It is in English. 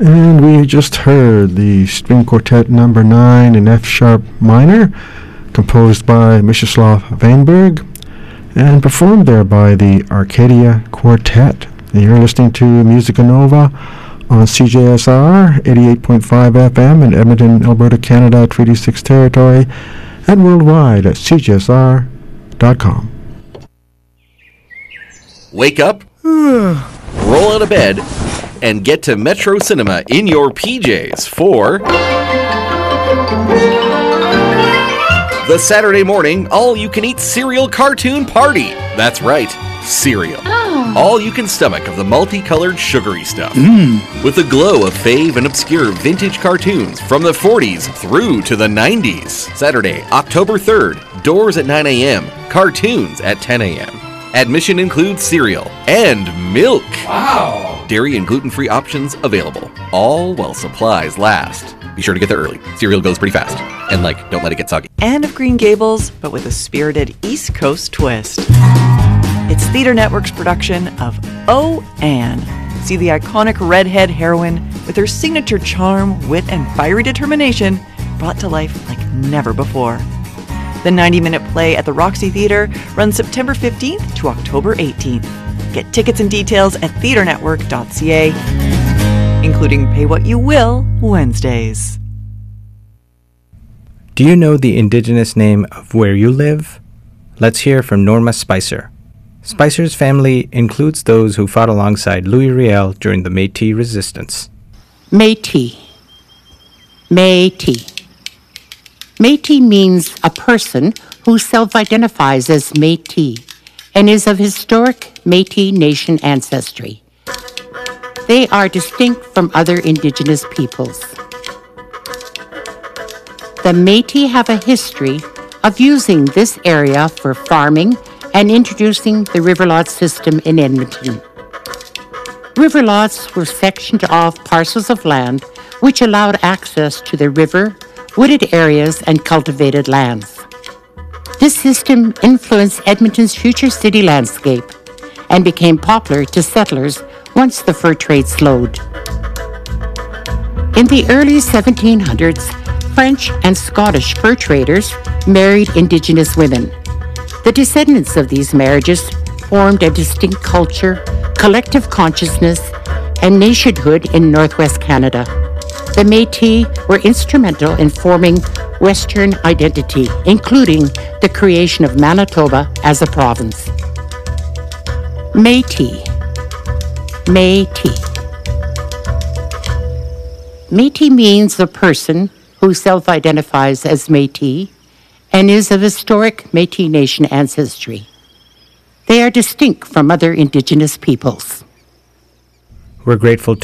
And we just heard the String Quartet number 9 in F sharp minor, composed by Mstislav Weinberg, and performed there by the Arcadia Quartet. And you're listening to Musica Nova on CJSR 88.5 FM in Edmonton, Alberta, Canada, Treaty 6 territory, and worldwide at cjsr.com. Wake up, roll out of bed, and get to Metro Cinema in your PJs for the Saturday morning all-you-can-eat cereal cartoon party. That's right, cereal. All you can stomach of the multicolored sugary stuff. With the glow of fave and obscure vintage cartoons from the 40s through to the 90s. Saturday, October 3rd, doors at 9 a.m., cartoons at 10 a.m. Admission includes cereal and milk. Wow! Dairy and gluten-free options available, all while supplies last. Be sure to get there early. Cereal goes pretty fast. And don't let it get soggy. Anne of Green Gables, but with a spirited East Coast twist. It's Theatre Network's production of Oh, Anne. See the iconic redhead heroine with her signature charm, wit, and fiery determination brought to life like never before. The 90-minute play at the Roxy Theatre runs September 15th to October 18th. Get tickets and details at theatrenetwork.ca, including Pay What You Will Wednesdays. Do you know the indigenous name of where you live? Let's hear from Norma Spicer. Spicer's family includes those who fought alongside Louis Riel during the Métis resistance. Métis. Métis. Métis means a person who self-identifies as Métis and is of historic Métis Nation ancestry. They are distinct from other indigenous peoples. The Métis have a history of using this area for farming and introducing the river lot system in Edmonton. River lots were sectioned off parcels of land which allowed access to the river, wooded areas, and cultivated lands. This system influenced Edmonton's future city landscape and became popular to settlers once the fur trade slowed. In the early 1700s, French and Scottish fur traders married Indigenous women. The descendants of these marriages formed a distinct culture, collective consciousness, and nationhood in Northwest Canada. The Métis were instrumental in forming Western identity, including the creation of Manitoba as a province. Métis. Métis. Métis means a person who self-identifies as Métis and is of historic Métis Nation ancestry. They are distinct from other Indigenous peoples. We're grateful